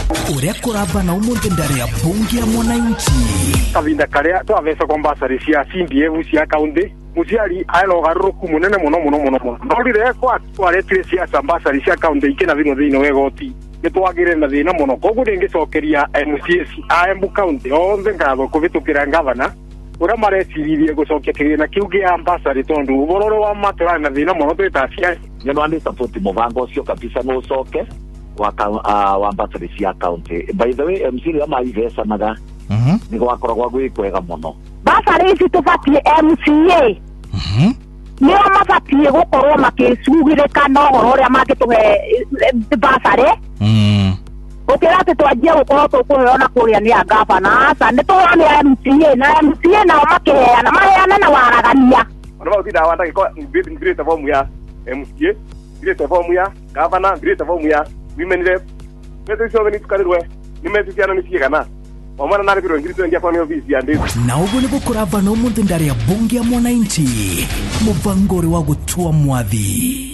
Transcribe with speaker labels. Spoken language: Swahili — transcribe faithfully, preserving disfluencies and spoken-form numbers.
Speaker 1: Uria kuraba na umunthi ndari ya bunge ya mwananchi.
Speaker 2: Kavinda karia twavesa kwa mbasari cia C D F cia kaunti muciari ailo garuruku munene muno muno muno muno ndorire kwa twaretire cia mbasari cia kaunti ikina bino thino wegoti nitwagire na thina muno koguo ningicokeria M C S a Embu County onthe ngatho kuvitukira ngavana ura mareciririe gucokia kigina kiu gia ambassador tondu ubororo wa matura na thina muno twitacia
Speaker 3: nyano andi support mubango ucio kabisa no ucoke wa uh, wa ambassador cia county. By the way M C ya maivesa naga mhm ni gwakoragwa gwikwega muno
Speaker 4: basari ici tubatie M C A mhm ni amabatie gukorwo makicugirika no horo ria mangituhe basari mhm ukira ati twajia gukorwo tukuheana kuria ni agavana asa ni tuone M C A na M C A na makeheana maheana na waragania
Speaker 2: ona bauti da wanda ko great form ya M C A great form ya gavana great form ya women rep meto sio ni tukarirwe ni meto cia ni ciegana omana na biro ngirito ngia kwa ni ofisi ya ndizo
Speaker 1: na ugo ni gukuraba no umunthi ndari ya bunge ya mwananchi muvangori wa gutua mwathi.